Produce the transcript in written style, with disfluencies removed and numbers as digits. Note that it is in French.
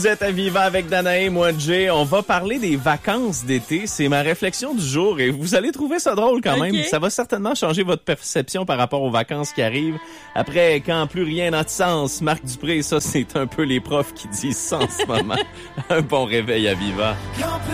Vous êtes à Viva avec Danae, moi Jay. On va parler des vacances d'été. C'est ma réflexion du jour et vous allez trouver ça drôle quand même. Ça va certainement changer votre perception par rapport aux vacances qui arrivent. Après, quand plus rien n'a de sens, Marc Dupré, ça c'est un peu les profs qui disent ça en ce moment. Un bon réveil à Viva.